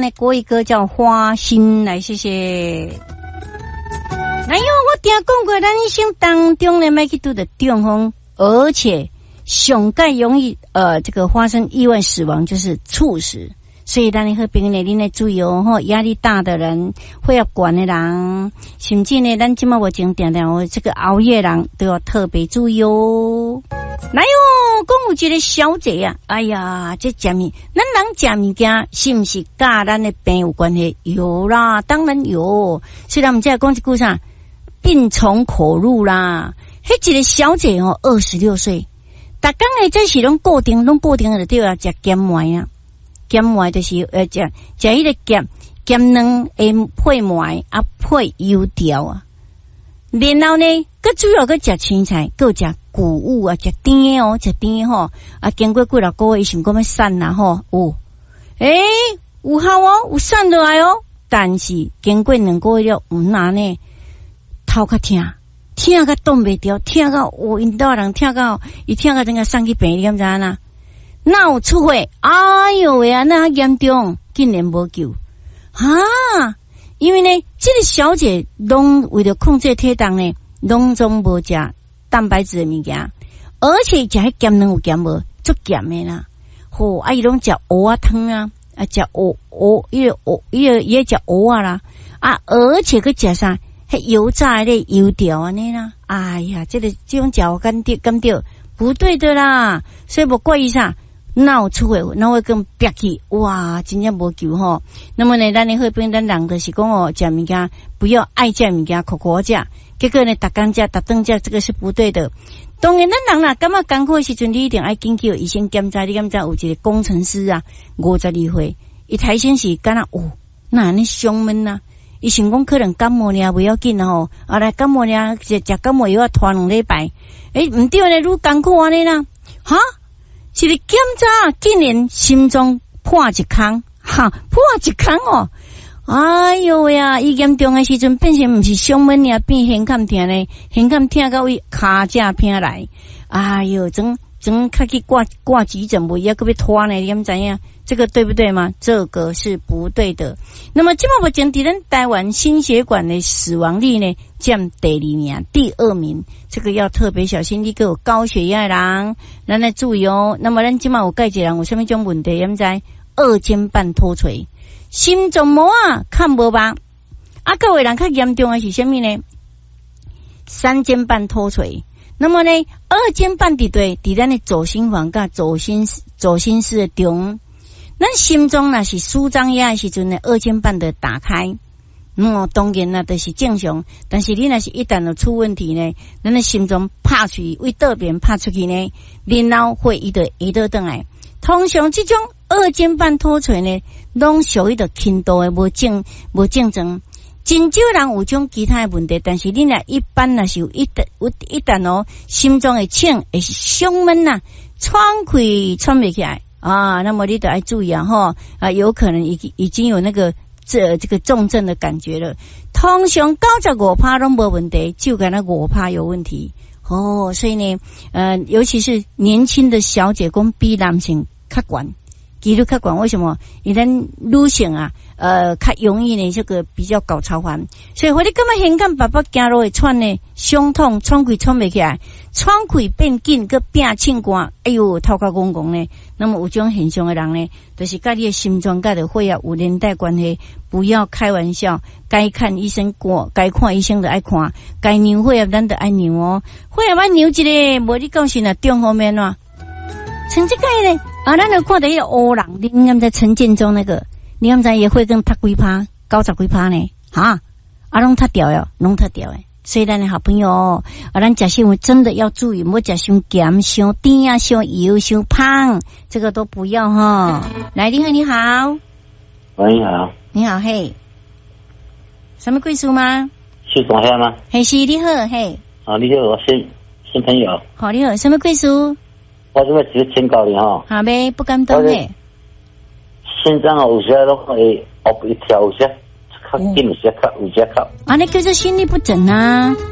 的国语歌叫《花心》，来谢谢。哎呦，我听讲过，咱一生当中呢，要去拄着中风，而且上盖容易这个发生意外死亡就是猝死。所以咱好朋友呢，你要注意哦，压力大的人、血压高的人，甚至呢，咱今麦我经常常这个熬夜人都要特别注意哦。来哟，讲有一个小姐啊，哎呀，这食物，咱人食物件是不是甲咱的病有关系？有啦，当然有。所以咱们再讲一句啥，病从口入啦。迄一个小姐哦，26岁，逐工诶，这是拢固定的对啊，食咸糜啊。咸糜就是食迄个咸卵诶配糜啊配油条啊，然后呢，佮主要佮食青菜，佮食谷物啊，食甜哦，食甜吼啊，经过几落个月，伊想讲要瘦啦吼，有效哦，有瘦落来哦，但是经过2个月了，毋那呢，头较痛甲动袂掉，痛到因兜人痛到伊痛到整个送去病院，知影呐？那有出血，哎呦喂啊，那严重，竟然无救啊！因为呢，这个小姐拢为了控制体重呢，拢总无食蛋白质的物件，而且食迄咸卵有咸无，足咸的啦。吼，伊拢食蚵仔汤啊，食蚵，伊也食蚵仔啦，而且佮食啥？迄油炸的油条安尼啦。哎呀，这种食我干掉不对的啦，所以无怪伊啥。那有出血，那会更憋气，哇，真正无救吼。那么呢，咱的好朋友咱人就是讲哦，食物件不要爱食物件，苦食。结果呢，逐工食，逐顿食，这个是不对的。当然，咱人啦，感觉艰苦的时阵，你一定爱紧叫医生检查。你敢知有一个工程师啊，52岁，伊台先是敢若那安尼胸闷啊，伊想讲可能感冒呢，不要紧吼，来感冒呢，食感冒药要拖2礼拜。毋对呢，愈艰苦安尼啦，哈。一个检查竟然心脏破一空，破一空哦！哎呦呀，伊严重的时阵变成毋是胸闷呀，变胸坎痛呢，胸坎痛到位骹只偏来，哎呦，整较去挂急诊，无要搁要拖呢，你敢知影？这个对不对吗？这个是不对的。那么，今目前伫咱台湾心血管的死亡率呢，占第2名，第2名，这个要特别小心。你个有高血压的人，咱来注意哦。那么，咱今目有介一人有啥物种问题？敢知？2尖瓣脱垂，心脏膜啊看无吧？各位人较严重的是啥物呢？3尖瓣脱垂。那么呢，2尖瓣伫咱的左心房甲左心室的中。咱心脏若是舒张压的时阵呢，2尖瓣的打开，当然啦，就是正常。但是你若是一旦有出问题呢，咱的心脏拍出去，为倒边拍出去呢，然后会移倒转来。通常这种2尖瓣脱垂呢，拢属于着轻度的无症状。真少人有种其他的问题，但是你若一般若是有一旦哦，心脏会呛，会是胸闷呐，喘袂起来。那么你得要注意有可能已经有那个这个重症的感觉了。通常95%都没问题，就敢那5%有问题所以呢，尤其是年轻的小姐讲比男性较悬，几率较悬。为什么？因为女性啊，较容易呢这个比较搞超凡，所以或者感觉胸坎爸爸走路会喘呢，胸痛，喘气喘袂起来，喘气变紧，佮变凊寒，哎呦，头壳戆戆呢。那么有种现象的人呢，就是跟你的心脏跟的血压有连带关系，不要开玩笑。该看医生该看医生就爱看，该量血压咱就爱量哦。血压要量一个，无你讲是哪中方面啊？像这个呢，咱就看到一个黑人，你敢知陈建州那个，你敢知也会跟他几趴，90几趴呢？拢他掉呀，拢他掉诶。所以咱的好朋友咱食新闻真的要注意，莫食伤咸、伤甜啊、伤油、伤胖，这个都不要哈。来，你好，你好。 喂，你好。 你好，嘿。什么贵属吗？ 是总下吗？ 嘿，是你好，嘿。 你好，我新朋友。 好，你好，什么贵属？ 我这边只是请教你哈。 好呗，不敢当诶。 心脏有些都会一跳，有些较紧，有些较，有些较。 那叫做心律不整啊。